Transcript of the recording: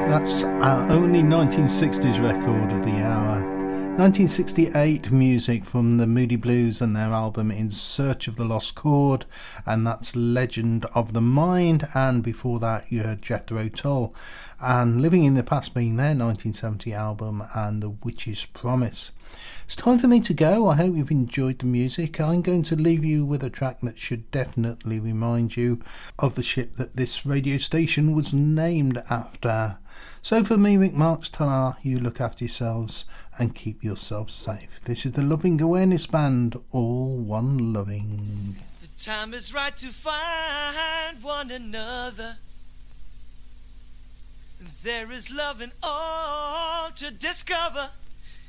That's our only 1960s record of the hour. 1968 music from the Moody Blues and their album In Search of the Lost Chord, and that's Legend of the Mind. And before that you heard Jethro Tull and Living in the Past being their 1970 album, and The Witch's Promise. It's time for me to go. I hope you've enjoyed the music. I'm going to leave you with a track that should definitely remind you of the ship that this radio station was named after. So for me, Rick Marks ta, you look after yourselves and keep yourselves safe. This is the Loving Awareness Band, all one loving. The time is right to find one another. There is love in all to discover.